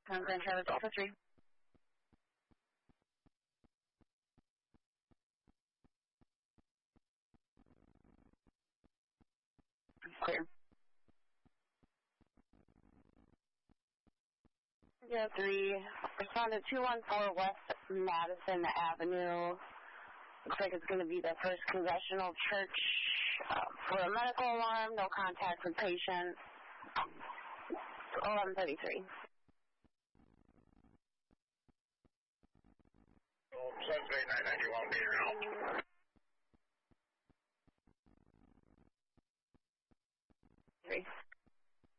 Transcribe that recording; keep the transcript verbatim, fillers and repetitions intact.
I'm Grand Traverse Alpha three. Clear. Yeah, three. Respond to two one four West Madison Avenue. Looks like it's going to be the First Congressional Church uh, for a medical alarm. No contact with patient. eleven thirty-three. seven eight nine nine, you want me around?